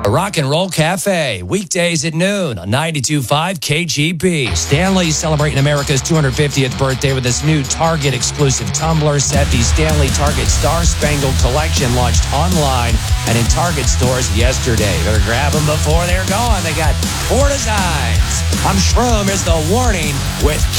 The Rock and Roll Cafe, weekdays at noon on 92.5 KGB. Stanley's celebrating America's 250th birthday with this new Target exclusive tumbler set. The Stanley Target Star Spangled Collection launched online and in Target stores yesterday. Better grab them before they're gone. They got 4 designs. I'm Shroom. Here's the warning with